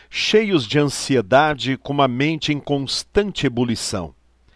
cheios de ansiedade, com uma mente em constante ebulição.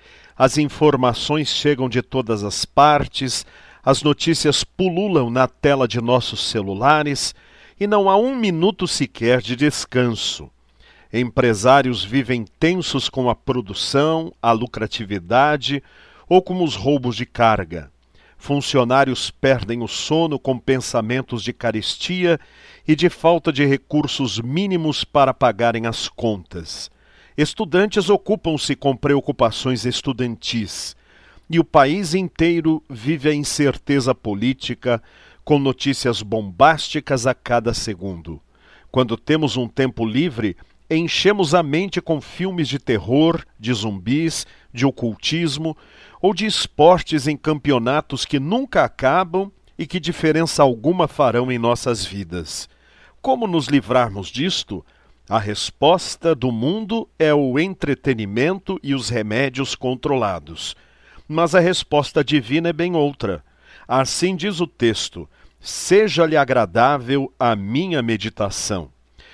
As informações chegam de todas as partes, as notícias pululam na tela de nossos celulares e não há um minuto sequer de descanso. Empresários vivem tensos com a produção, a lucratividade ou com os roubos de carga. Funcionários perdem o sono com pensamentos de carestia e de falta de recursos mínimos para pagarem as contas. Estudantes ocupam-se com preocupações estudantis. E o país inteiro vive a incerteza política, com notícias bombásticas a cada segundo. Quando temos um tempo livre, enchemos a mente com filmes de terror, de zumbis, de ocultismo ou de esportes em campeonatos que nunca acabam e que diferença alguma farão em nossas vidas. Como nos livrarmos disto? A resposta do mundo é o entretenimento e os remédios controlados. Mas a resposta divina é bem outra. Assim diz o texto: seja-lhe agradável a minha meditação.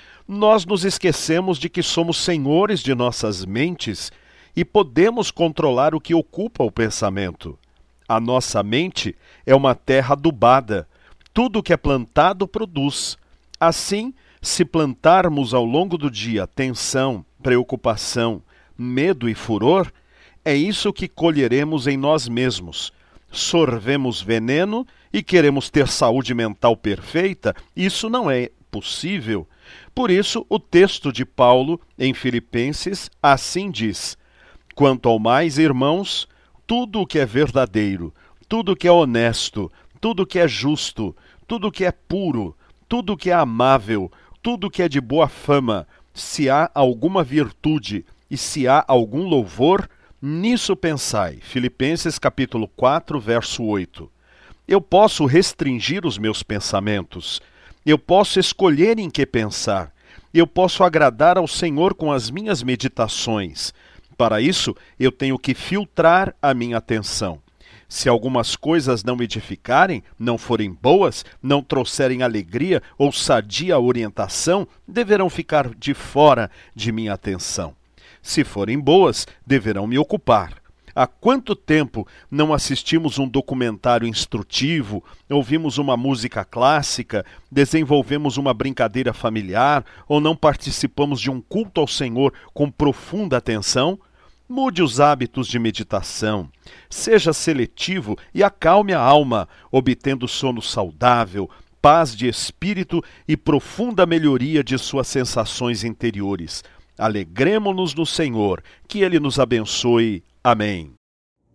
Nós nos esquecemos de que somos senhores de nossas mentes e podemos controlar o que ocupa o pensamento. A nossa mente é uma terra adubada. Tudo que é plantado produz. Assim, se plantarmos ao longo do dia tensão, preocupação, medo e furor, é isso que colheremos em nós mesmos. Sorvemos veneno e queremos ter saúde mental perfeita? Isso não é possível. Por isso, o texto de Paulo, em Filipenses, assim diz: quanto ao mais, irmãos, tudo o que é verdadeiro, tudo o que é honesto, tudo o que é justo, tudo o que é puro, tudo o que é amável, tudo o que é de boa fama, se há alguma virtude e se há algum louvor, nisso pensai. Filipenses capítulo 4, verso 8. Eu posso restringir os meus pensamentos. Eu posso escolher em que pensar. Eu posso agradar ao Senhor com as minhas meditações. Para isso, eu tenho que filtrar a minha atenção. Se algumas coisas não edificarem, não forem boas, não trouxerem alegria ou sadia orientação, deverão ficar de fora de minha atenção. Se forem boas, deverão me ocupar. Há quanto tempo não assistimos um documentário instrutivo, ouvimos uma música clássica, desenvolvemos uma brincadeira familiar ou não participamos de um culto ao Senhor com profunda atenção? Mude os hábitos de meditação. Seja seletivo e acalme a alma, obtendo sono saudável, paz de espírito e profunda melhoria de suas sensações interiores. Alegremo-nos no Senhor, que Ele nos abençoe. Amém.